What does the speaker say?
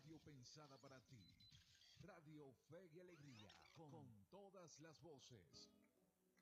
radio pensada para ti. Radio Fe y Alegría, con todas las voces.